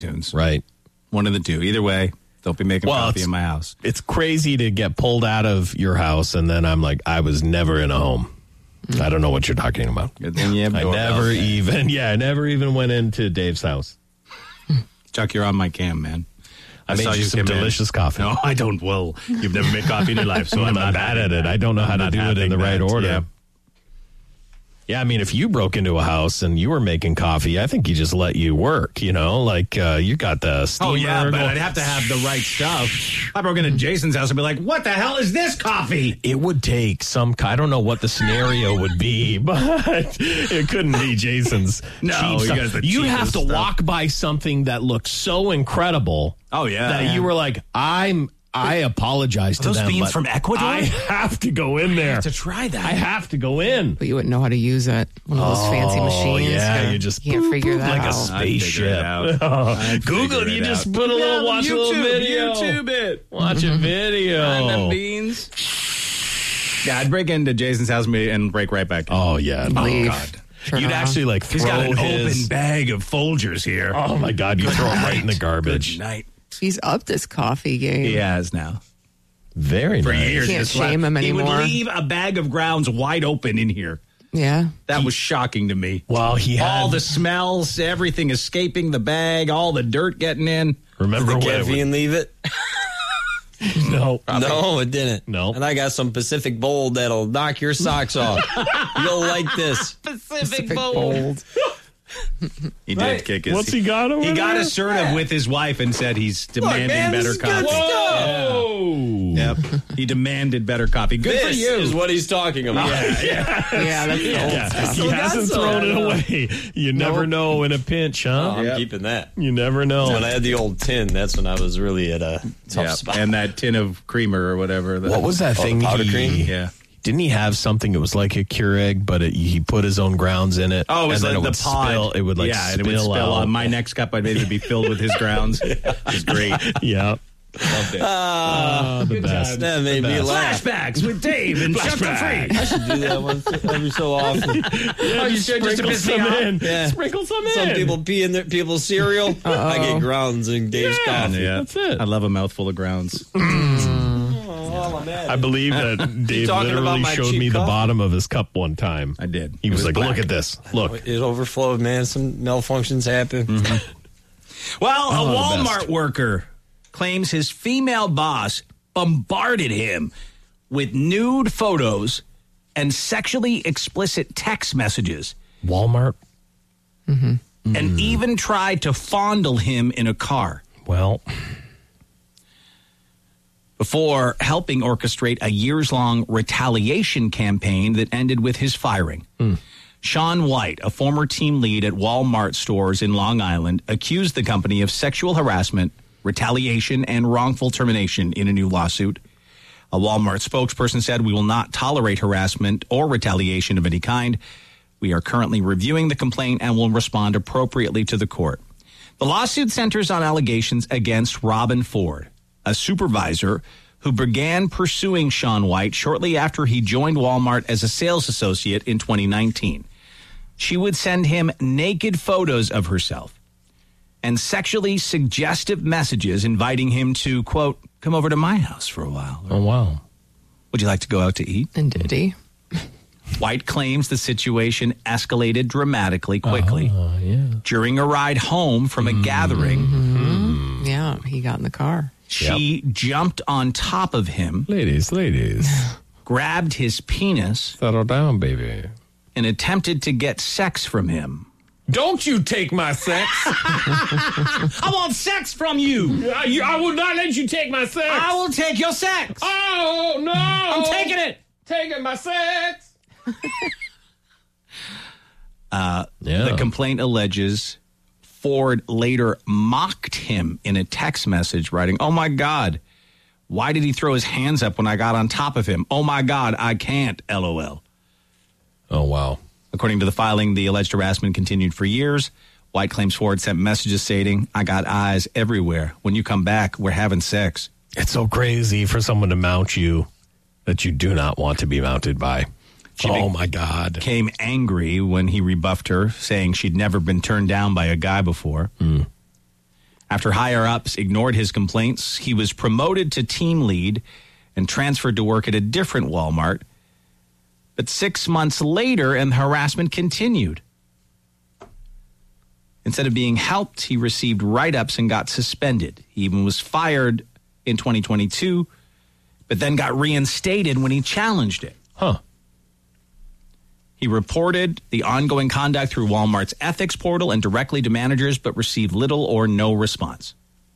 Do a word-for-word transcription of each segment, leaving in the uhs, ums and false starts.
tunes. Right. One of the two. Either way, don't be making Well, coffee it's- in my house. It's crazy to get pulled out of your house, and then I'm like, I was never in a home. I don't know what you're talking about. Good thing you have I doorbells. never even, yeah, I never even went into Dave's house. Chuck, you're on my cam, man. I made saw you some come in. delicious coffee. No, I don't. Well, you've never made coffee in your life, so I'm I'm not not bad having at it. that. I don't know how I'm to not do it in having the right that. order. Yeah. Yeah, I mean, if you broke into a house and you were making coffee, I think you just let you work, you know? Like, uh, you got the steamer. Oh, yeah, but going. I'd have to have the right stuff. If I broke into Jason's house and be like, what the hell is this coffee? It would take some, I don't know what the scenario would be, but it couldn't be Jason's No, cheap you stuff. guys the You'd have cheapest to stuff. walk by something that looked so incredible. Oh, yeah. That Yeah. you were like, I'm, I apologize to those them. beans but from Ecuador? I have to go in there. to try that. I have to go in. But you wouldn't know how to use it. One of those fancy machines. Oh, yeah, You're- you just can't boop, figure boop, that like a out. spaceship. I'd figure it out. Oh, I'd Google, figure you it just out. put a little, watch a little YouTube, video. YouTube it. Watch a video. Find them beans. Yeah, I'd break into Jason's house and break right back in. Oh, yeah. Oh, Leave. God. Turn You'd around. actually, like, throw He's got an his... open bag of Folgers here. Oh, my God. You throw it right in the garbage. Good night. He's up this coffee game. He has now. Very For nice. years. Can't Just shame him He anymore. would leave a bag of grounds wide open in here. Yeah. That was shocking to me. Well, he had... All the smells, everything escaping the bag, all the dirt getting in. Remember The when it caffeine leave it? was... No. No, it didn't. No. And I got some Pacific Bold that'll knock your socks off. You'll like this. Pacific Bold. He Right. did kick his. What's he got over He got there? assertive with his wife and said he's demanding man, better this is good coffee. stuff. Whoa. Yep. He demanded better coffee. Good for This you. is what he's talking about. Yeah, that's the old Yeah, stuff. he Still got hasn't some. thrown it away. You never Nope. know in a pinch, Oh, huh? I'm Yep. keeping that. You never know. When I had the old tin, that's when I was really at a tough Yeah, spot. and that tin of creamer or whatever. The, What was that Oh, the thing? powder he, cream? Yeah. Didn't he have something? It was like a Keurig, but it, he put his own grounds in it. Oh, it was and then like it the would pod. Spill, it would like yeah, spill, and it would spill out. on my next cup. I'd maybe be filled with his grounds. It was great. Yeah, Loved it. uh, the best. that made me best. laugh. Flashbacks with Dave and Chuck the Freak. I should do that once every so often. Yeah, you should just sprinkle piss me some off. in. Yeah. Sprinkle some in. Some people pee in their people's cereal. I get grounds in Dave's Yeah. coffee. Yeah, That's it. I love a mouthful of grounds. I believe that Dave talking about literally my showed cheap me the coffee? bottom of his cup one time. I did. He It was, was like, black. "Look at this. Look." It overflowed, man. Some malfunctions happen. Well, Oh, a the Walmart best. worker claims his female boss bombarded him with nude photos and sexually explicit text messages, Walmart. and even tried to fondle him in a car Well, before helping orchestrate a years-long retaliation campaign that ended with his firing. Sean White, a former team lead at Walmart stores in Long Island, accused the company of sexual harassment, retaliation, and wrongful termination in a new lawsuit. A Walmart spokesperson said, "We will not tolerate harassment or retaliation of any kind. We are currently reviewing the complaint and will respond appropriately to the court." The lawsuit centers on allegations against Robin Ford, a supervisor who began pursuing Sean White shortly after he joined Walmart as a sales associate in twenty nineteen. She would send him naked photos of herself and sexually suggestive messages inviting him to, quote, "come over to my house for a while. oh wow. Would you like to go out to eat?" And did he? White claims the situation escalated dramatically quickly. Oh yeah. During a ride home from a gathering, Yeah, he got in the car. she jumped on top of him, Ladies, ladies, grabbed his penis, settle down, baby. and attempted to get sex from him. Don't you take my sex? I want sex from you. I, you, I will not let you take my sex. I will take your sex. Oh no! I'm taking it. Taking my sex. uh, yeah. The complaint alleges Ford later mocked him in a text message, writing, "Oh my God, why did he throw his hands up when I got on top of him? Oh my God, I can't, LOL." Oh wow. According to the filing, the alleged harassment continued for years. White claims Ford sent messages stating, "I got eyes everywhere. When you come back, we're having sex." It's so crazy for someone to mount you that you do not want to be mounted by. She oh be- my God. Became angry when he rebuffed her, saying she'd never been turned down by a guy before. After higher-ups ignored his complaints, he was promoted to team lead and transferred to work at a different Walmart. But six months later, and the harassment continued. Instead of being helped, he received write-ups and got suspended. He even was fired in twenty twenty-two, but then got reinstated when he challenged it. Huh. He reported the ongoing conduct through Walmart's ethics portal and directly to managers, but received little or no response.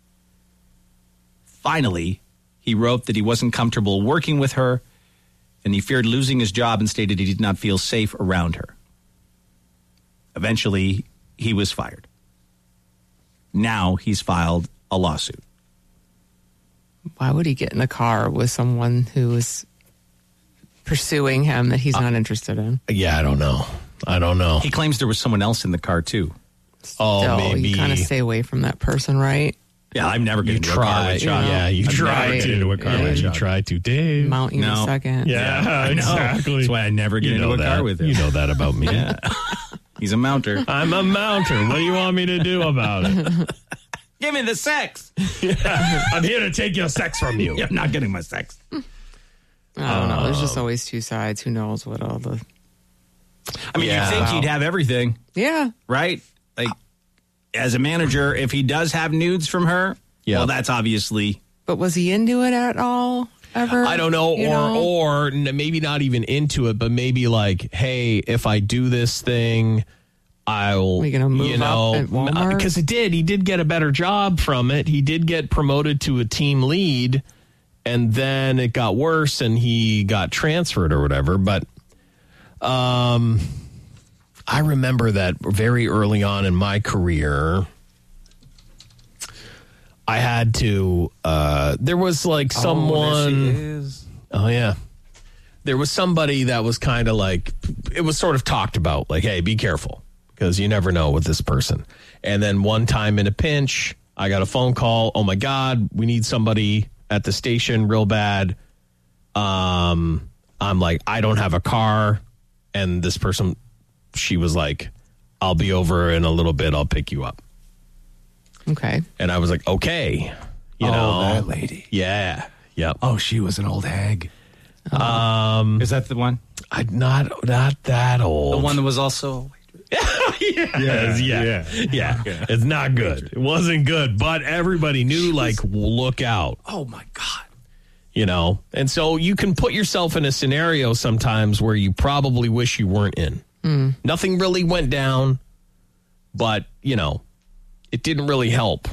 Finally, he wrote that he wasn't comfortable working with her, and he feared losing his job and stated he did not feel safe around her. Eventually, he was fired. Now he's filed a lawsuit. Why would he get in a car with someone who is pursuing him that he's not interested in? Yeah, I don't know. I don't know. He claims there was someone else in the car, too. Oh, Still, maybe. you kind of stay away from that person, right? Yeah, I'm never You going to a car try. with Chuck. Yeah, you I've try never to. get into a car Yeah, with you Chuck. try to, Dave. Mount you in No. a second. Yeah, I know. exactly. That's why I never get You into know a that. car with him. You know that about me. Yeah. He's a mounter. I'm a mounter. What do you want me to do about it? Give me the sex. I'm here to take your sex from you. You're not getting my sex. I don't know. There's just always two sides. Who knows what all the... I mean, Yeah. you'd think he'd have everything, Yeah. right? Like, as a manager, if he does have nudes from her, Yeah. well, that's obviously... But was he into it at all? Ever? I don't know, You or know? or n- maybe not even into it, but maybe like, hey, if I do this thing, I'll, We gonna move you know, up at Walmart? because it did. He did get a better job from it. He did get promoted to a team lead, and then it got worse, and he got transferred or whatever. But um, I remember that very early on in my career, I had to. Uh, there was like someone. Oh, yeah. There was somebody that was kind of like, it was sort of talked about, like, hey, be careful, because you never know with this person. And then one time in a pinch, I got a phone call. Oh, my God, we need somebody at the station real bad. Um, I'm like, I don't have a car. And this person, she was like, I'll be over in a little bit. I'll pick you up. Okay. And I was like, okay. You Oh, know, that lady. Yeah. Yep. Oh, she was an old hag. Um, Is that the one? I not not that old. The one that was also... Yes, yeah, yeah, yeah. It's not good. It wasn't good, but everybody knew, like, look out, Oh, my God. you know? And so you can put yourself in a scenario sometimes where you probably wish you weren't in. Nothing really went down, but, you know, it didn't really help.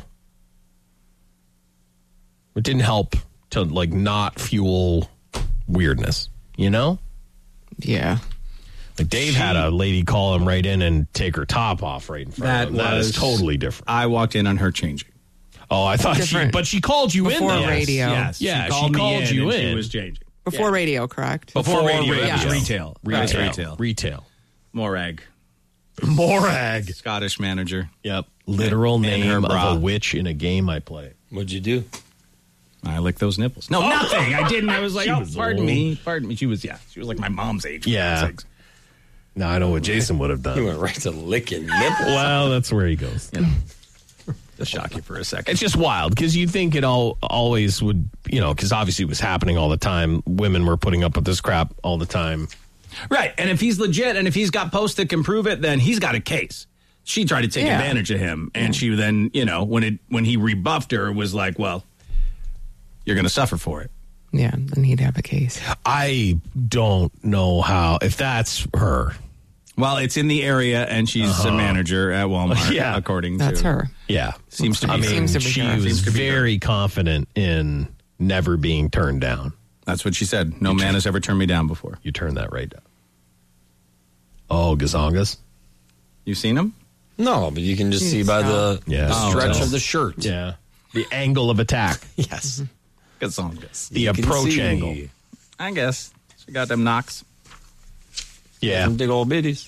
It didn't help to, like, not fuel weirdness, you know? Yeah. Like Dave had a lady call him right in and take her top off right in front That of him. That is was- totally different. I walked in on her changing. Oh, I thought she, Different. but she called you Before in though. radio. Yes. Yeah, she called, she me called in you and in. She was changing. Before radio, correct? Before, radio. radio. That was retail. That was Retail. retail. Retail. Morag. Morag. Scottish manager. Yep. Literal And her name bra. of a witch in a game I play. What'd you do? I licked those nipples. No, nothing. I didn't. I was like, She oh, was pardon old. me. Pardon me. She was, yeah. She was like my mom's age. for Yeah. God's sakes. Now I know what Jason would have You done. went right to licking nipples. Well, that's where he goes. To shock you for a second. It's just wild because you think it all always would, you know, because obviously it was happening all the time. Women were putting up with this crap all the time. Right. And if he's legit and if he's got posts that can prove it, then he's got a case. She tried to take Yeah. advantage of him. And she then, you know, when it when he rebuffed her, was like, well, you're going to suffer for it. Yeah, then he'd have a case. I don't know how, if that's her. Well, it's in the area, and she's a manager at Walmart, Yeah. according That's to her. Yeah. Seems to be I mean, Seems to be she her. was Seems to be very confident in never being turned down. That's what she said. No man has ever turned me down before. You turned that right down. Oh, Gazongas? You seen him? No, but you can just You see can by tell. the, Yeah. the Oh, stretch tell. of the shirt. Yeah. The angle of attack. Yes. Gazongas. The You can approach see. angle. I guess. She got them knocks. Yeah. Some big old biddies.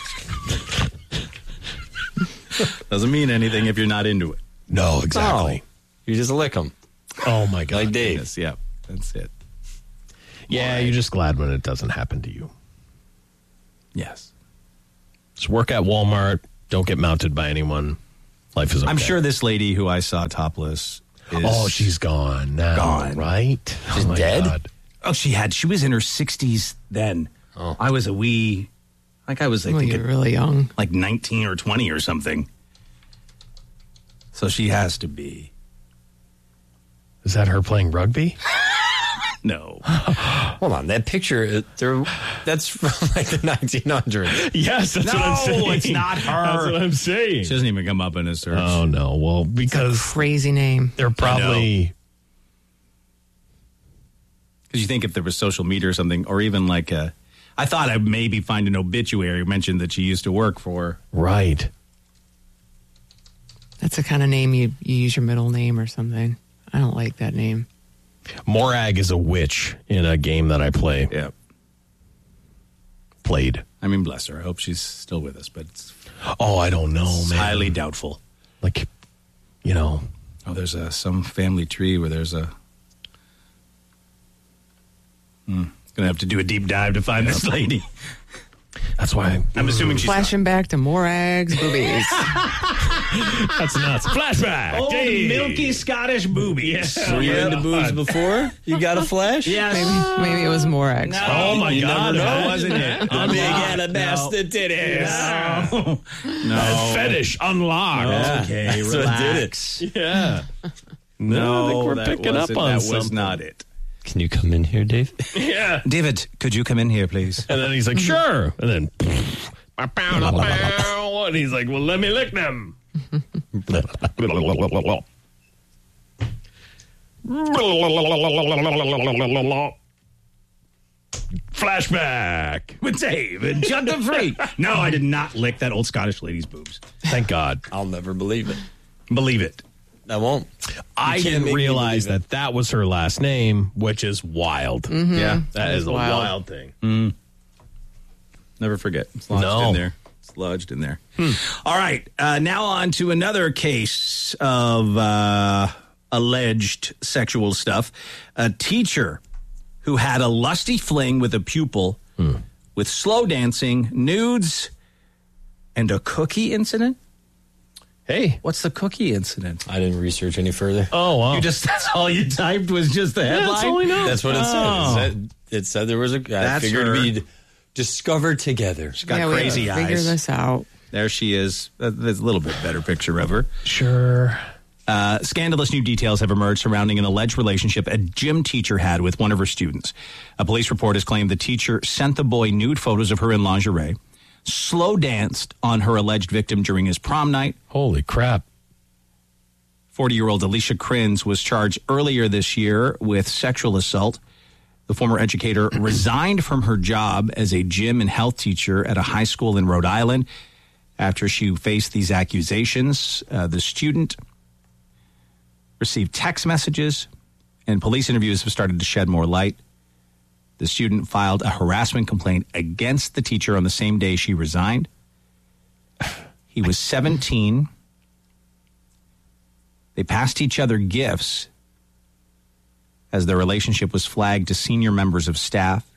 Doesn't mean anything if you're not into it. No, exactly. You just lick them. Oh, my God. Like Dave. Yes, yeah, that's it. Yeah, you're just glad when it doesn't happen to you. Yes. Just work at Walmart. Don't get mounted by anyone. Life is okay. I'm sure this lady who I saw topless is... Oh, she's gone now. Gone. Right? She's Oh, my dead? God. Oh, she had. She was in her sixties then. Oh. I was a wee... Like I was, I Well, think, you're at, really young. like nineteen or twenty or something. So she has to be. Is that her playing rugby? No. Hold on, that picture, it- there, that's from like the nineteen hundreds. Yes, that's what I'm No, saying. it's not her. That's what I'm saying. She doesn't even come up in a search. Oh, no. Well, because Crazy name. they're probably... Because you think if there was social media or something, or even like a... I thought I'd maybe find an obituary mentioned that she used to work for. Right. That's the kind of name you, you use your middle name or something. I don't like that name. Morag is a witch in a game that I play. Yeah. Played. I mean, bless her. I hope she's still with us, but it's Oh, I don't know, man. highly doubtful. Like, you know... Oh, there's a some family tree where there's a... Hmm. Gonna have to do a deep dive to find this lady. That's why... I'm assuming she's... Flashing back to Morag's boobies. That's nuts. Flashback. Oh, Hey. milky Scottish boobies. Were you into boobs before? You got a flash? Yes. maybe, maybe it was Morag's. Oh, my You God. never know, huh? wasn't it? A big Unlocked. alabaster titties. No. No. Fetish unlocked. Yeah. Okay, That's what relax. did it. Yeah. No, I think we're that picking up wasn't- on That was something. not it. Can you come in here, Dave? Yeah. David, could you come in here, please? And then he's like, sure. And then... And he's like, well, let me lick them. Flashback. With Dave and Chuck Free. No, I did not lick that old Scottish lady's boobs. Thank God. I'll never believe it. Believe it. I won't. I can't didn't make me realize believe that that was her last name, which is wild. Yeah. That is a wild. wild thing. Never forget. It's lodged No. in there. It's lodged in there. All right. Uh, now on to another case of uh, alleged sexual stuff. A teacher who had a lusty fling with a pupil with slow dancing, nudes, and a cookie incident. Hey. What's the cookie incident? I didn't research any further. Oh, wow. You just that's all you typed was just the headline. that's all we know. That's what it Oh. said. It said, it said there was a. I That's figured her. we'd discover together. She's got yeah, we crazy gotta figure eyes. this out. There she is. Uh, There's a little bit better picture of her. Sure. Uh, scandalous new details have emerged surrounding an alleged relationship a gym teacher had with one of her students. A police report has claimed the teacher sent the boy nude photos of her in lingerie, slow danced on her alleged victim during his prom night. Holy crap. forty-year-old Alicia Crins was charged earlier this year with sexual assault. The former educator resigned from her job as a gym and health teacher at a high school in Rhode Island after she faced these accusations. Uh, the student received text messages, and police interviews have started to shed more light. The student filed a harassment complaint against the teacher on the same day she resigned. He was seventeen. They passed each other gifts as their relationship was flagged to senior members of staff.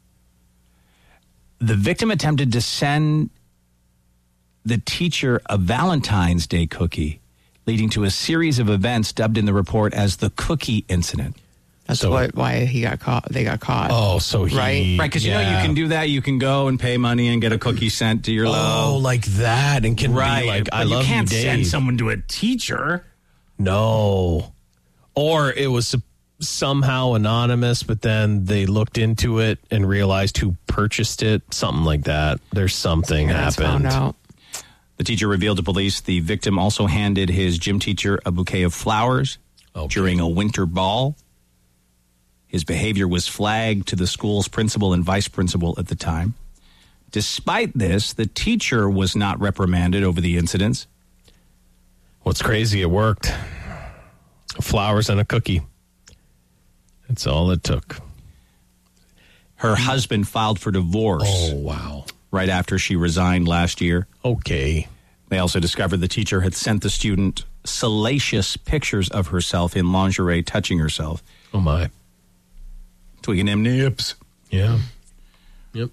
The victim attempted to send the teacher a Valentine's Day cookie, leading to a series of events dubbed in the report as the cookie incident. That's So- what, why he got caught. They got caught. Oh, so he... Right? Right, because you know you yeah. can do that. You can go and pay money and get a cookie sent to your Oh, love. like that. And can Right, be like, but I you love can't you, send Dave. someone to a teacher. No. Or it was somehow anonymous, but then they looked into it and realized who purchased it. Something like that. There's something Parents happened. found out. The teacher revealed to police the victim also handed his gym teacher a bouquet of flowers Okay. during a winter ball. His behavior was flagged to the school's principal and vice principal at the time. Despite this, the teacher was not reprimanded over the incidents. What's crazy, it worked. Flowers and a cookie. That's all it took. Her husband filed for divorce Oh, wow. right after she resigned last year. Okay. They also discovered the teacher had sent the student salacious pictures of herself in lingerie touching herself. Oh, my. Tweaking them nips. Yeah. Yep.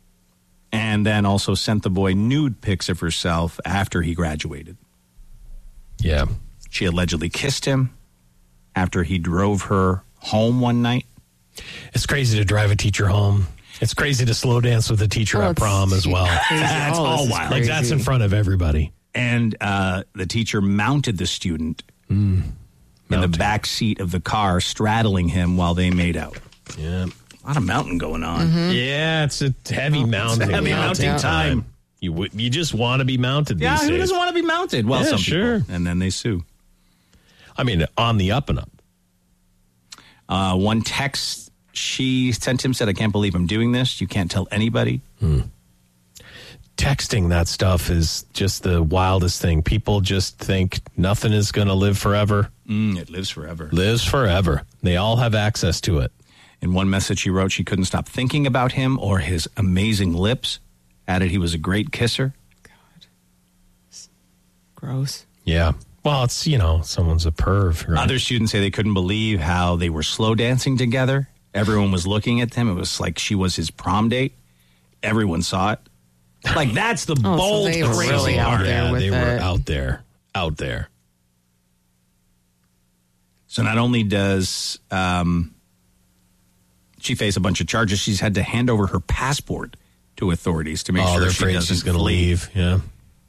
And then also sent the boy nude pics of herself after he graduated. Yeah. She allegedly kissed him after he drove her home one night. It's crazy to drive a teacher home. It's crazy to slow dance with a teacher Oh, at prom as well. That's Oh, all this is wild. Like that's in front of everybody. And uh, the teacher mounted the student in the Mounting. back seat of the car, straddling him while they made out. Yeah. A lot of mounting going on. Yeah, it's a heavy mounting. heavy mounting time. You would you just want to be mounted Yeah, these who days. doesn't want to be mounted? Well, Yeah, some sure. people. And then they sue. I mean, on the up and up. Uh, one text she sent him said, I can't believe I'm doing this. You can't tell anybody. Texting that stuff is just the wildest thing. People just think nothing is going to live forever. Mm, it lives forever. Lives forever. They all have access to it. In one message she wrote, she couldn't stop thinking about him or his amazing lips. Added he was a great kisser. Gross. Yeah. Well, it's, you know, someone's a perv. Right? Other students say they couldn't believe how they were slow dancing together. Everyone was looking at them. It was like she was his prom date. Everyone saw it. Like, that's the Oh, so bold, they were crazy really out part. there yeah, with they were it. out there. Out there. So not only does um, she face a bunch of charges, she's had to hand over her passport to authorities to make Oh, sure they're she afraid doesn't she's going to flee. leave. Yeah.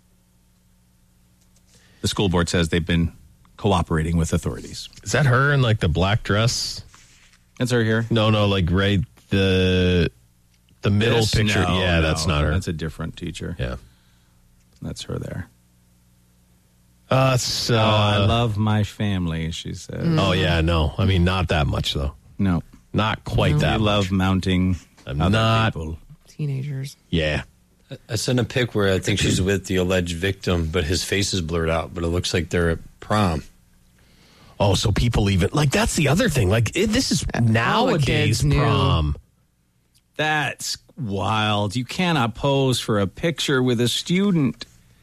The school board says they've been cooperating with authorities. Is that her in like the black dress? That's her here. No, no, like right the the middle This? picture. No, yeah, no, that's not her. That's a different teacher. yeah. That's her there. Uh, it's, uh, oh, I love my family, she says. oh yeah, no. I mean, not that much though. No. Not quite I that love much. mounting I'm other not- people. Teenagers. Yeah. I sent a pic where I think she's with the alleged victim, but his face is blurred out, but it looks like they're at prom. Oh, so people even like that's the other thing. Like it, this is nowadays kids knew. prom. That's wild. You cannot pose for a picture with a student.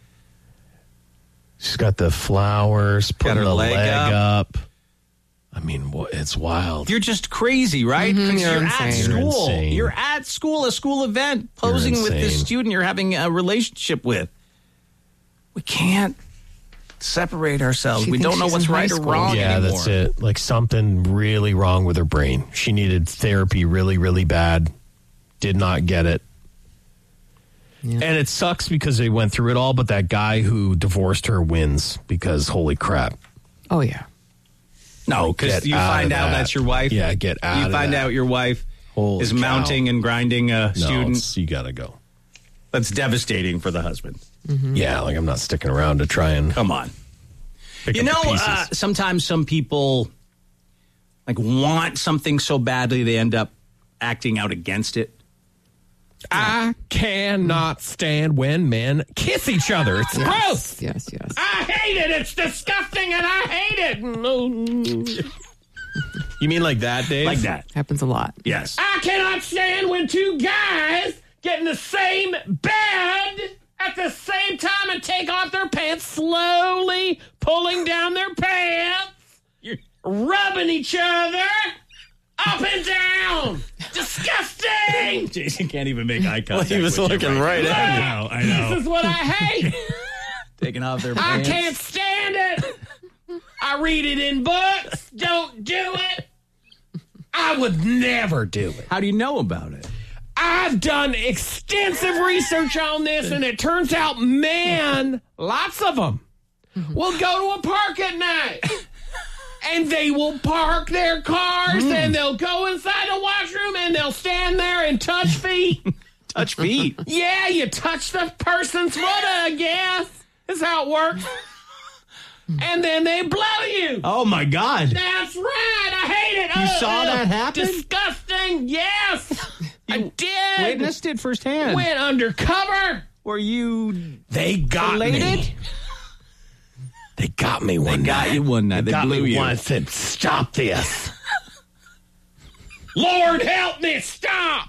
She's got the flowers, putting her the leg leg, up. up. I mean, wha- it's wild. You're just crazy, right? Mhm, 'Cause you're you're at insane. You're school. insane. You're at school, a school event, posing with this insane. student you're having a relationship with. We can't separate ourselves. She we thinks don't know she's what's in high right or school. wrong yeah, anymore. that's it. Like something really wrong with her brain. She needed therapy really, really bad. Did not get it. Yeah. And it sucks because they went through it all, but that guy who divorced her wins because holy crap. Oh, yeah. No, because Get you out find of out that. that's your wife. Yeah, get out You of find that. out your wife Holy is cow. mounting and grinding a No, student. it's- you got to go. That's devastating for the husband. Yeah, like I'm not sticking around to try and Come on. pick You up know, the pieces. uh, sometimes some people like want something so badly they end up acting out against it. I cannot stand when men kiss each other. It's gross. Yes, yes. I hate it. It's disgusting, and I hate it. No. You mean like that, Dave? Like that. Happens a lot. Yes. I cannot stand when two guys get in the same bed at the same time and take off their pants, slowly pulling down their pants, rubbing each other up and down. Disgusting. Jason can't even make eye contact. He was with you looking right now. at you. I know. I know. This is what I hate. Taking off their I pants. can't stand it. I read it in books. Don't do it. I would never do it. How do you know about it? I've done extensive research on this, and it turns out men, lots of them, will go to a park at night. And they will park their cars, and they'll go inside the washroom, and they'll stand there and touch feet. Touch feet. Yeah, you touch the person's foot, I guess. That's how it works. And then they blow you. Oh my God. That's right. I hate it. You Oh, saw oh, that happen? Disgusting. Yes. I did. Witnessed it firsthand. Went undercover. Were you They got related? me. They got me one They got night. you one night. They got blew me you. once and said, stop this. Lord, help me stop.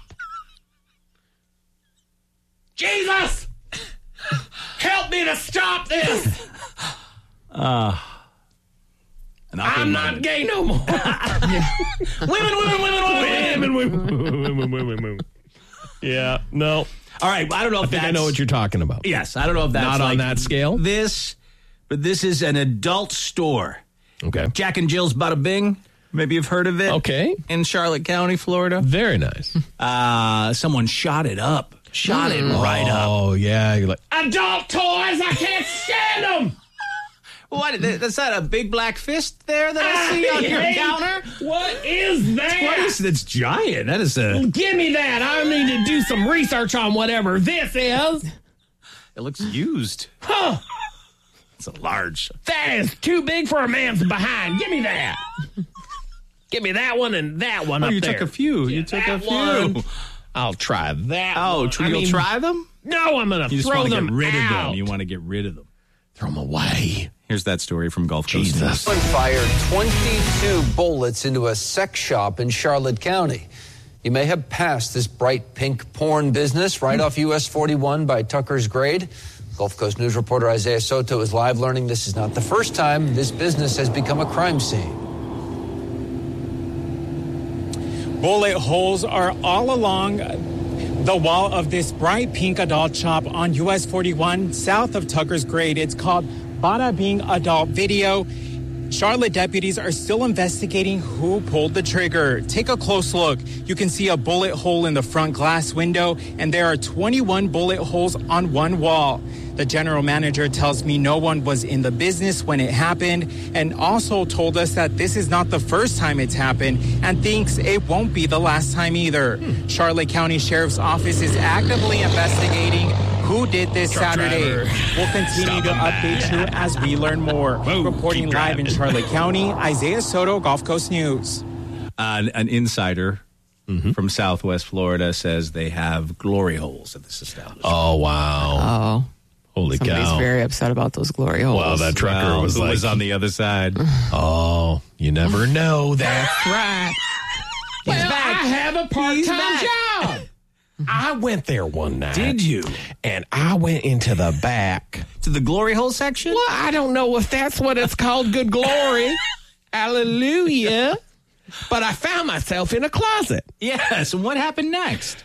Jesus, help me to stop this. An awkward I'm not moment. gay no more. Women, women, women, women. women, women, women, women, women. Yeah, no. All right. I don't know if I think I that's- know what you're talking about. Yes, I don't know if that's Not on like that scale? This, but this is an adult store. Okay. Jack and Jill's Bada Bing. Maybe you've heard of it. Okay. In Charlotte County, Florida. Very nice. Uh, someone shot it up. Shot it right up. Oh, yeah. You're like, Adult toys, I can't stand them. What? That's that a big black fist there that I see on your counter? what is that? What is that's giant? That is a. Give me that. I need to do some research on whatever this is. It looks used. Huh. It's a large. That is too big for a man's behind. Give me that. Give me that one and that one Oh, up you there. took a few. You took a That few. one. I'll try that. Oh, one. tr- I you'll mean, try them? No, I'm going to You just throw want to them get rid out. of them. You want to get rid of them. Throw them away. Here's that story from Gulf Coast Jesus. News. Someone fired twenty-two bullets into a sex shop in Charlotte County. You may have passed this bright pink porn business right off U S forty-one by Tucker's Grade. Gulf Coast News reporter Isaiah Soto is live learning this is not the first time this business has become a crime scene. Bullet holes are all along the wall of this bright pink adult shop on U S forty-one south of Tucker's Grade. It's called Bada Bing Adult Video. Charlotte deputies are still investigating who pulled the trigger. Take a close look. You can see a bullet hole in the front glass window, and there are twenty-one bullet holes on one wall. The general manager tells me no one was in the business when it happened, and also told us that this is not the first time it's happened and thinks it won't be the last time either. Hmm. Charlotte County Sheriff's Office is actively investigating who did this Truck Saturday. driver. We'll continue Stop to him update back. you as we learn more. Whoa, Reporting keep live in driving. Charlotte County, Isaiah Soto, Gulf Coast News. Uh, an insider from Southwest Florida says they have glory holes at this establishment. Oh, wow. Oh, Holy somebody's cow. very upset about those glory holes. Wow, that trucker Well, was who like, was on the other side. oh, you never know. That's right. He's well, back. I have a He's part-time back. job. I went there one night. Did you? And I went into the back. To the glory hole section? Well, I don't know if that's what it's called, good glory. Hallelujah. But I found myself in a closet. Yes. And what happened next?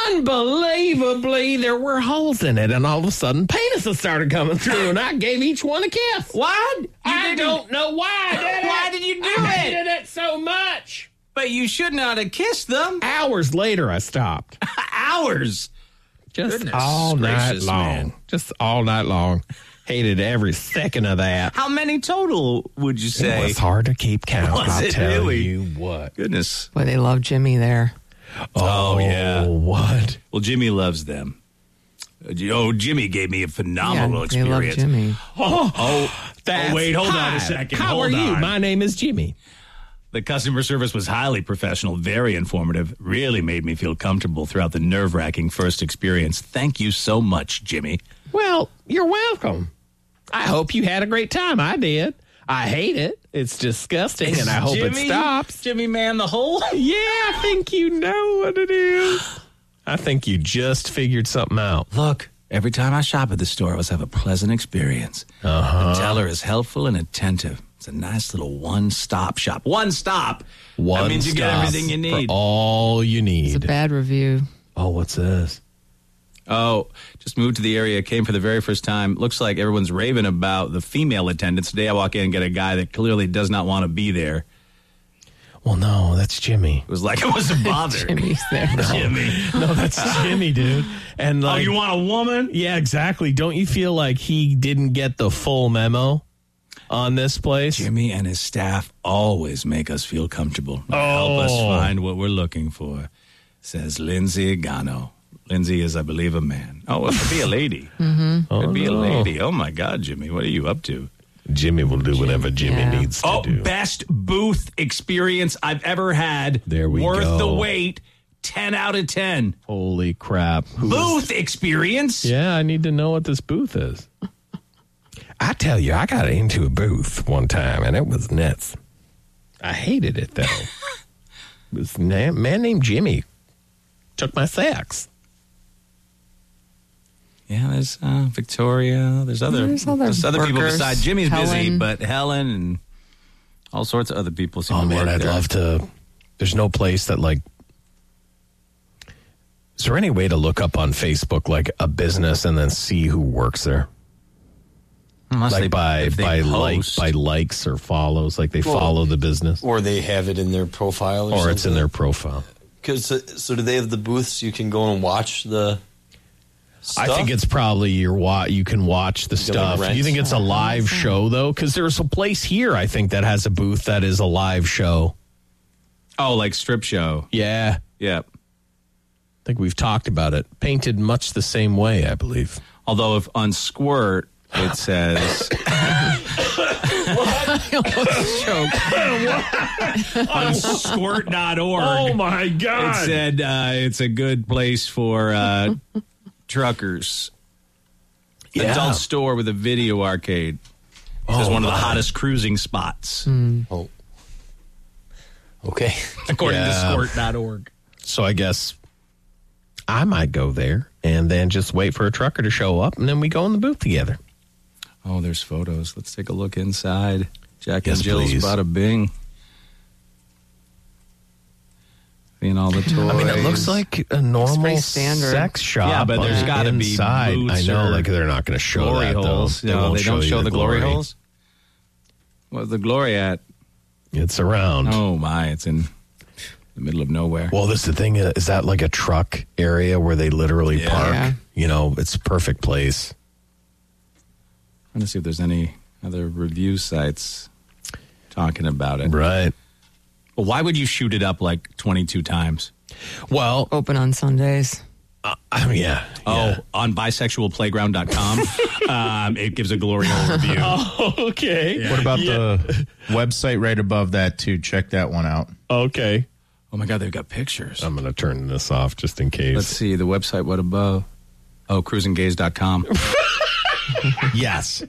Unbelievably, there were holes in it, and all of a sudden, penises started coming through, and I gave each one a kiss. What? I didn't- don't know why I did it. Why did you do I it? hated it so much. But you should not have kissed them. Hours later, I stopped. Hours. Just Goodness all night gracious, long. man. Just all night long. Hated every second of that. How many total would you say? It was hard to keep count. Was I'll it tell really? you what. Goodness. Boy, they love Jimmy there. Oh, yeah. What? Well, Jimmy loves them. Uh, Oh, Jimmy gave me a phenomenal yeah, they love experience. Jimmy. Oh, Oh, that's oh, wait, hold on hi. a second. How hold are you? on. My name is Jimmy. The customer service was highly professional, very informative, really made me feel comfortable throughout the nerve-wracking first experience. Thank you so much, Jimmy. Well, you're welcome. I hope you had a great time. I did. I hate it. It's disgusting, and I hope Jimmy, it stops. Jimmy man the hole? Yeah, I think you know what it is. I think you just figured something out. Look, every time I shop at the store, I always have a pleasant experience. Uh-huh. The teller is helpful and attentive. It's a nice little one-stop shop. One stop. One That means you get stop everything you need. For all you It's a need. bad review. Oh, what's this? Oh, just moved to the area, came for the very first time. Looks like everyone's raving about the female attendants. Today I walk in and get a guy that clearly does not want to be there. Well, no, that's Jimmy. It was like I wasn't bothered. Jimmy's there. Jimmy. No, that's Jimmy, dude. And Oh, like, you want a woman? yeah, exactly. Don't you feel like he didn't get the full memo on this place? Jimmy and his staff always make us feel comfortable. They Help us Oh. find what we're looking for, says Lindsay Gano. Lindsay is, I believe, a man. Oh, it could be a lady. mm-hmm. Oh, Could be a no. lady. Oh, my God, Jimmy. What are you up to? Jimmy will do whatever Jimmy yeah. needs to Oh, do. best booth experience I've ever had. There we Worth go. the wait. ten out of ten. Holy crap. Who is- Booth experience? Yeah, I need to know what this booth is. I tell you, I got into a booth one time, and it was nuts. I hated it, though. It was a na- man named Jimmy. Took my sex. Yeah, there's uh, Victoria. There's other There's other there's other people workers. besides Jimmy's busy, Helen. but Helen and all sorts of other people seem Oh, to man, work I'd there. love to. There's no place that, like, is there any way to look up on Facebook, like, a business and then see who works there? Unless like they, by if they by like post. by likes or follows, like they Well, follow the business, Or they have it in their profile, or, or it's in their profile. Because so, so do they have the booths you can go and watch the? Stuff? I think it's probably your wa- you can watch the You can, like, stuff. rent. Do you think it's a live show though? Because there's a place here I think that has a booth that is a live show. Oh, like strip show. Yeah, Yeah. I think we've talked about it. Painted much the same way, I believe. Although if on Squirt it says on squirt dot org. Oh my God! It said uh, it's a good place for uh, truckers. Yeah. Adult store with a video arcade. It says Oh, one of the my. hottest cruising spots, Oh. Okay. according Yeah. to squirt dot org. So I guess I might go there and then just wait for a trucker to show up, and then we go in the booth together. Oh, there's photos. Let's take a look inside. Jack Yes, and Jill's please. Bada Bing. Seeing all the toys. I mean, it looks like a normal pretty standard. sex shop. Yeah, but there's on the gotta be inside. booths I know, or like they're not going to show glory that holes. though. No, won't they don't you show the glory, glory holes. What's the glory at? It's around. Oh my! It's in the middle of nowhere. Well, this is the thing. Is that like a truck area where they literally Yeah. park? Yeah. You know, it's a perfect place. I'm going to see if there's any other review sites talking about it. Right. Well, why would you shoot it up like twenty-two times? Well, Open on Sundays. I mean, yeah. Oh, yeah. on bisexual playground dot com, um, it gives a glory hole review. Oh, okay. What about the website right above that, too? Check that one out. Okay. Oh my God, they've got pictures. I'm going to turn this off just in case. Let's see the website. What above? Oh, cruising gaze dot com. Yes.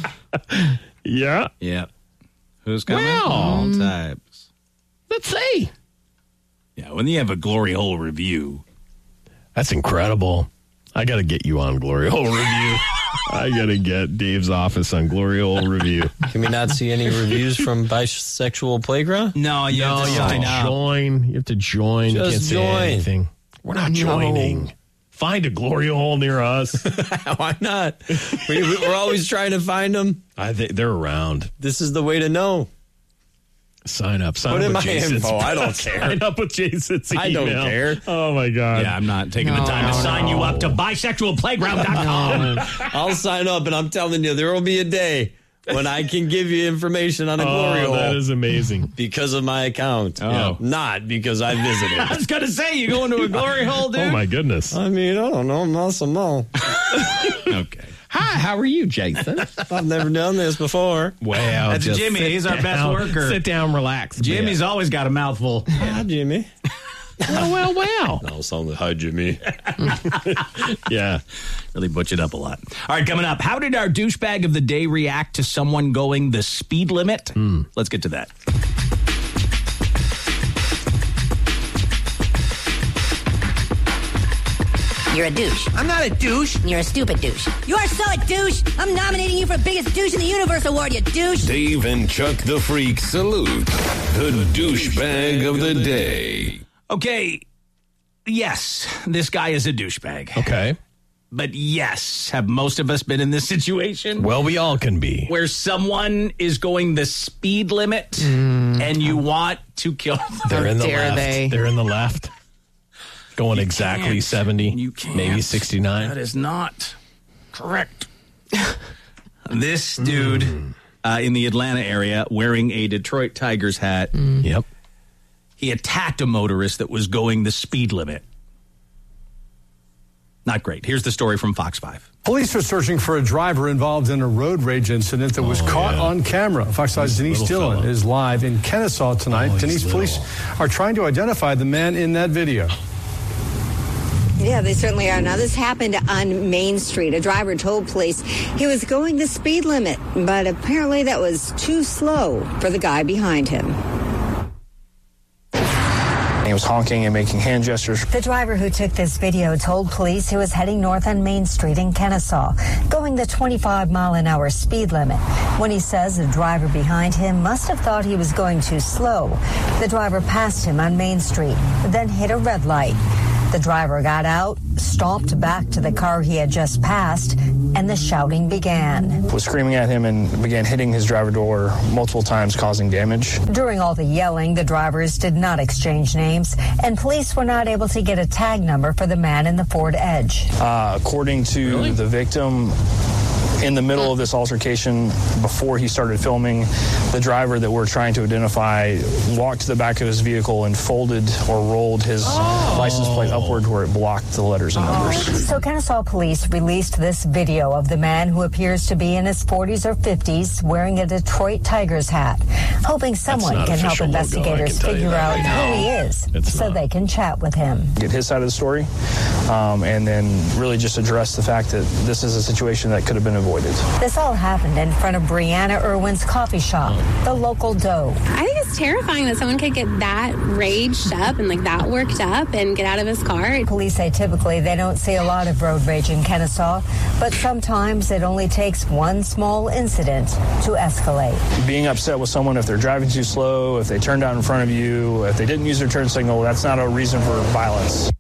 Yeah. Yeah. Who's coming? Well, All types. Let's see. Yeah, when you have a glory hole review. That's incredible. I got to get you on Glory Hole Review. I got to get Dave's office on Glory Hole Review. Can we not see any reviews from Bisexual Playground? No, you have to you have sign to up. join. You have to join. you Just can't say join. anything. We're not joining. Find a Glory Hole near us. Why not? We, we- we're always trying to find them. I think they're around. This is the way to know. Sign up. Sign Put up in with my Jason's info. I don't care. Sign up with Jason's email. I don't care. Oh, my God. Yeah, I'm not taking the No, time to no, sign you up to bisexual playground dot com. I'll sign up, and I'm telling you, there will be a day when I can give you information on a glory Oh, hole that is amazing. because of my account. Oh. Not because I visited. I was going to say, you go into a glory hole, dude? Oh, my goodness. I mean, I don't know. Muscle mo. Okay. Hi, how are you, Jason? I've never done this before. Well, That's just Jimmy. sit He's our best down- worker. Sit down, relax. a Jimmy's bit. always got a mouthful. Hi, Jimmy. well, well, well. No, sound like hi, Jimmy. Yeah. Really butchered up a lot. All right, coming up. How did our douchebag of the day react to someone going the speed limit? Let's get to that. You're a douche. I'm not a douche. You're a stupid douche. You are so a douche. I'm nominating you for Biggest Douche in the Universe Award, you douche. Dave and Chuck the Freak salute the douchebag of the day. Okay. Yes, this guy is a douchebag. Okay. But yes, have most of us been in this situation? Well, we all can be. Where someone is going the speed limit and you want to kill them. They're in the dare left. they? They're in the left. Going You exactly can't. seventy. You can't. Maybe sixty-nine. That is not correct. This dude uh, in the Atlanta area wearing a Detroit Tigers hat, Yep. he attacked a motorist that was going the speed limit. Not great. Here's the story from Fox five. Police are searching for a driver involved in a road rage incident that was Oh, caught yeah. on camera. Fox five's Denise little Dillon fella. is live in Kennesaw tonight. Oh, he's Denise, little. police are trying to identify the man in that video. Yeah, they certainly are. Now, this happened on Main Street. A driver told police he was going the speed limit, but apparently that was too slow for the guy behind him. He was honking and making hand gestures. The driver who took this video told police he was heading north on Main Street in Kennesaw, going the twenty-five mile an hour speed limit. When he says the driver behind him must have thought he was going too slow. The driver passed him on Main Street, then hit a red light. The driver got out, stomped back to the car he had just passed, and the shouting began. Was screaming at him and began hitting his driver door multiple times, causing damage. During all the yelling, the drivers did not exchange names, and police were not able to get a tag number for the man in the Ford Edge. Uh, according to really? the victim, in the middle of this altercation, before he started filming, the driver that we're trying to identify walked to the back of his vehicle and folded or rolled his oh. license plate upward where it blocked the letters and numbers. So Kennesaw police released this video of the man who appears to be in his forties or fifties wearing a Detroit Tigers hat, hoping someone can help investigators logo, figure out who he is it's so not. they can chat with him. Get his side of the story, um, and then really just address the fact that this is a situation that could have been avoided. This all happened in front of Brianna Irwin's coffee shop, the local Doe. I think it's terrifying that someone could get that raged up and like that worked up and get out of his car. Police say typically they don't see a lot of road rage in Kennesaw, but sometimes it only takes one small incident to escalate. Being upset with someone if they're driving too slow, if they turned out in front of you, if they didn't use their turn signal, that's not a reason for violence.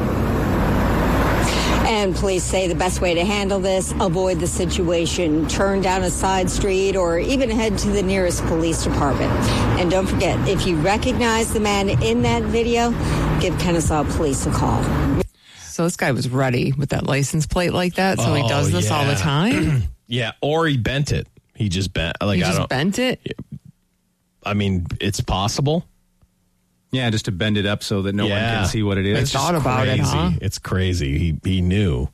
And police say the best way to handle this, avoid the situation, turn down a side street, or even head to the nearest police department. And don't forget, if you recognize the man in that video, give Kennesaw Police a call. So this guy was ready with that license plate like that, so oh, he does this yeah. all the time? Yeah, or he bent it. He just bent. Like, he I just don't, bent it? I mean, it's possible. Yeah, just to bend it up so that no yeah. one can see what it is. It's thought about crazy. it, huh? It's crazy. He he knew.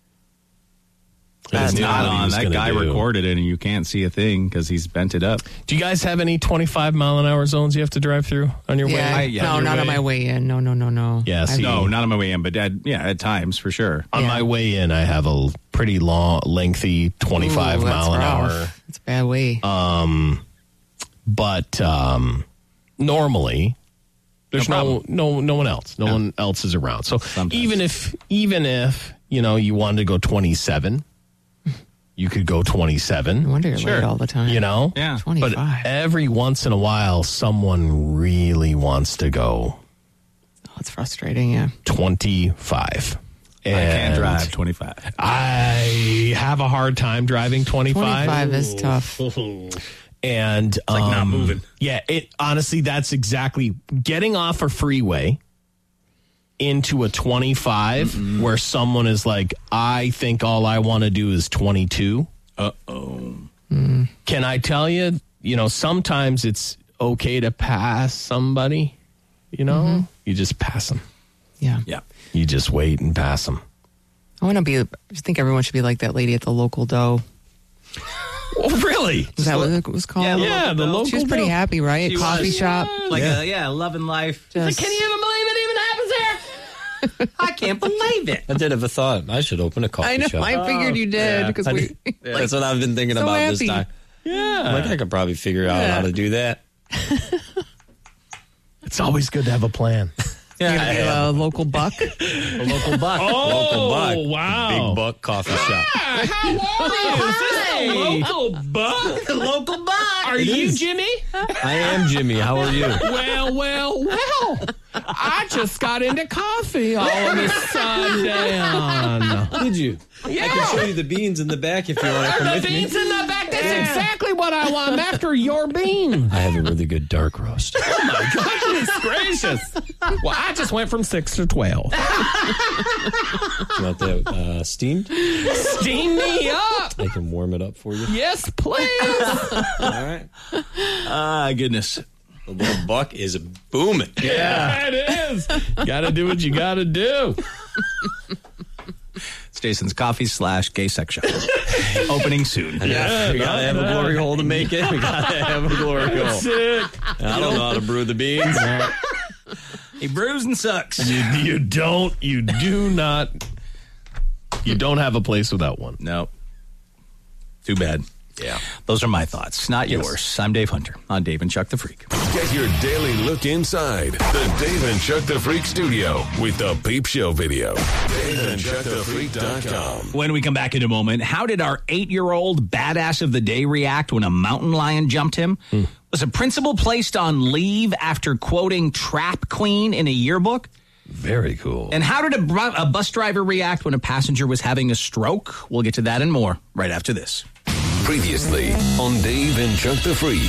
That's not on. That guy do. recorded it, and you can't see a thing because he's bent it up. Do you guys have any twenty-five mile an hour zones you have to drive through on your yeah. way? I, yeah, no, not way? on my way in. No, no, no, no. Yeah, see, no, not on my way in, but at, yeah, at times for sure. On yeah. my way in, I have a pretty long, lengthy twenty-five Ooh, mile an rough. hour. It's a bad way. Um, but um, normally. There's no, no no no one else. No, no. one else is around. So Sometimes. even if even if, you know, you wanted to go twenty-seven, you could go twenty-seven. I wonder you're sure. late all the time. You know? Yeah. twenty-five. But every once in a while, someone really wants to go. Oh, it's frustrating, yeah. twenty-five. And I can't drive twenty-five. I have a hard time driving twenty-five. twenty-five is tough. And it's like um, not moving. Yeah, it honestly, that's exactly getting off a freeway into a twenty-five mm-hmm. where someone is like, I think all I want to do is twenty-two. Uh-oh. Mm. Can I tell you, you know, sometimes it's okay to pass somebody, you know? Mm-hmm. You just pass them. Yeah. Yeah. You just wait and pass them. I want to be, I think everyone should be like that lady at the local Doe. Oh, really? Is that what it was called? Yeah, the yeah local the local. She was pretty Doe. happy, right? She Coffee was. shop. Like, yeah, a, yeah loving life. Just, like, can you even believe it even happens here? I can't believe it. I did have a thought. I should open a coffee I know. shop. I figured you did because yeah. we. Yeah. Like, that's what I've been thinking so about happy. this time. Yeah, like I could probably figure out yeah. how to do that. It's always good to have a plan. Yeah, a uh, local buck. A local buck. Oh, local buck. Wow. Big buck coffee shop. Ah, how are you? Is this a local buck? The local buck. Are It you is. Jimmy? I am Jimmy. How are you? Well, well, well. I just got into coffee all of a sudden. Did you? Yeah. I can show you the beans in the back if you want to come the with me. beans in the back. That's yeah. exactly what I want. I'm after your bean. I have a really good dark roast. Oh, my goodness gracious. Well, I just went from six to twelve. You want that uh, steamed? Steam me up. I can warm it up for you. Yes, please. All right. Ah, uh, goodness. The little buck is booming. Yeah, it is. Gotta do what you gotta do. Jason's Coffee slash gay sex shop. Opening soon. Yeah, we gotta have a glory hole to make it. We gotta have a glory hole. That's it. I don't know how to brew the beans. He brews and sucks. You, you don't. You do not. You don't have a place without one. No. Too bad. Yeah. Those are my thoughts, not Yes. yours. I'm Dave Hunter on Dave and Chuck the Freak. Get your daily look inside the Dave and Chuck the Freak studio with the Peep Show video. Dave and Chuck the Freak dot com. When we come back in a moment, how did our eight-year-old badass of the day react when a mountain lion jumped him? Hmm. Was a principal placed on leave after quoting Trap Queen in a yearbook? Very cool. And how did a, br- a bus driver react when a passenger was having a stroke? We'll get to that and more right after this. Previously on Dave and Chuck the Freak.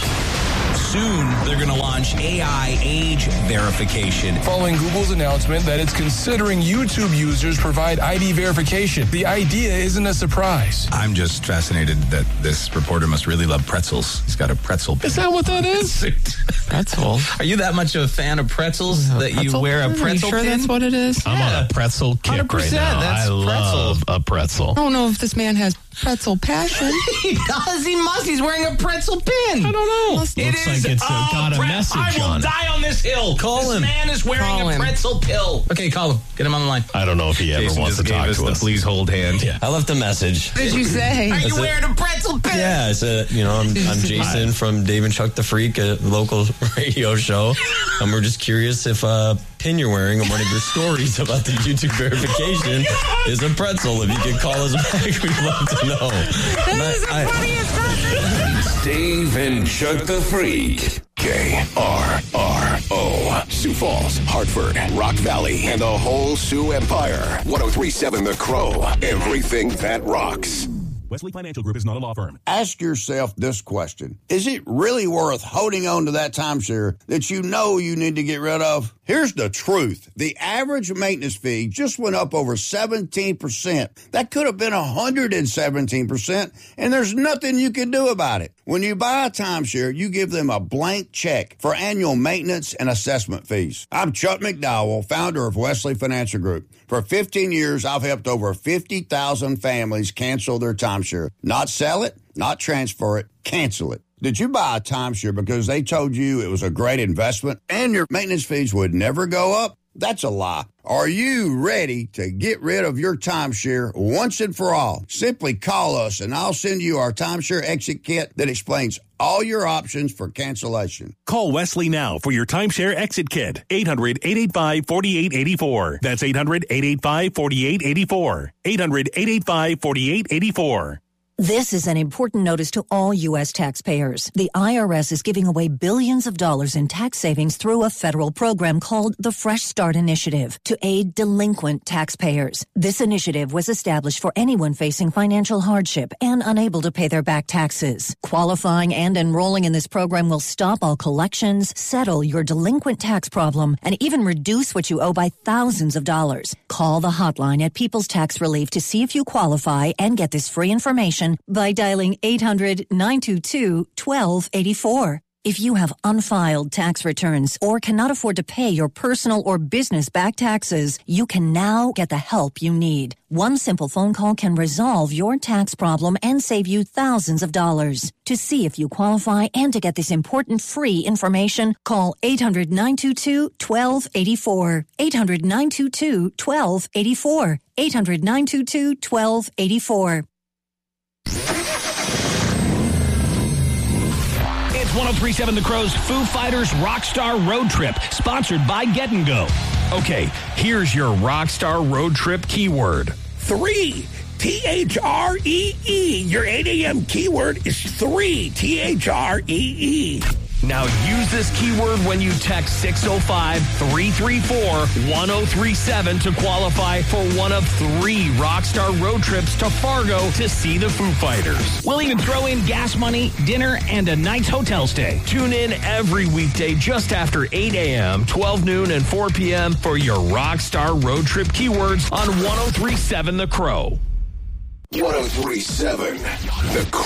Soon, they're going to launch A I age verification. Following Google's announcement that it's considering YouTube users provide I D verification, the idea isn't a surprise. I'm just fascinated that this reporter must really love pretzels. He's got a pretzel pin. Is that what that is? Pretzel. Are you that much of a fan of pretzels that pretzel you wear a pin? pretzel Are you sure pin? that's what it is? I'm Yeah. on a pretzel kick one hundred percent, right now. that's I love pretzel. a pretzel. I don't know if this man has pretzel passion. He does. He must. He's wearing a pretzel pin. I don't know. Must- It Looks is. like it's uh, oh, got a Brett, message I will on it. die on this hill. Call this him. man is wearing Call a him. pretzel pill. Okay, call him. Get him on the line. I don't know if he ever Jason wants just to gave talk us to the us. please hold hand. Yeah. I left a message. What did you say? Are you That's it. wearing a pretzel pin? Yeah, I said, you know, I'm, I'm Jason from Dave and Chuck the Freak, a local radio show. And we're just curious if a pin you're wearing on one of your stories about the YouTube verification is a pretzel. If you could call us back, we'd love to know. This is the I- funniest person. It's Dave and Chuck the Freak. K R R O. Sioux Falls, Hartford, Rock Valley, and the whole Sioux Empire. ten thirty-seven The Crow. Everything that rocks. Wesley Financial Group is not a law firm. Ask yourself this question. Is it really worth holding on to that timeshare that you know you need to get rid of? Here's the truth. The average maintenance fee just went up over seventeen percent. That could have been one hundred seventeen percent, and there's nothing you can do about it. When you buy a timeshare, you give them a blank check for annual maintenance and assessment fees. I'm Chuck McDowell, founder of Wesley Financial Group. For fifteen years, I've helped over fifty thousand families cancel their timeshare. Not sell it, not transfer it, cancel it. Did you buy a timeshare because they told you it was a great investment and your maintenance fees would never go up? That's a lie. Are you ready to get rid of your timeshare once and for all? Simply call us and I'll send you our timeshare exit kit that explains all your options for cancellation. Call Wesley now for your timeshare exit kit. eight hundred, eight eight five, four eight eight four. That's eight hundred, eight eight five, four eight eight four. eight hundred, eight eight five, four eight eight four. This is an important notice to all U S taxpayers. The I R S is giving away billions of dollars in tax savings through a federal program called the Fresh Start Initiative to aid delinquent taxpayers. This initiative was established for anyone facing financial hardship and unable to pay their back taxes. Qualifying and enrolling in this program will stop all collections, settle your delinquent tax problem, and even reduce what you owe by thousands of dollars. Call the hotline at People's Tax Relief to see if you qualify and get this free information by dialing eight hundred, nine two two, one two eight four. If you have unfiled tax returns or cannot afford to pay your personal or business back taxes, you can now get the help you need. One simple phone call can resolve your tax problem and save you thousands of dollars. To see if you qualify and to get this important free information, call eight hundred, nine two two, one two eight four. eight hundred, nine two two, one two eight four. eight hundred, nine two two, one two eight four. It's ten thirty-seven The Crow's Foo Fighters Rockstar Road Trip, sponsored by Get and Go. Okay, here's your Rockstar Road Trip keyword. Three. T H R E E. Your eight a.m. keyword is three. T H R E E. Now use this keyword when you text six oh five, three three four, one oh three seven to qualify for one of three Rockstar road trips to Fargo to see the Foo Fighters. We'll even throw in gas money, dinner, and a night's hotel stay. Tune in every weekday just after eight a.m., twelve noon, and four p.m. for your Rockstar road trip keywords on ten thirty-seven The Crow. ten thirty-seven The Crow.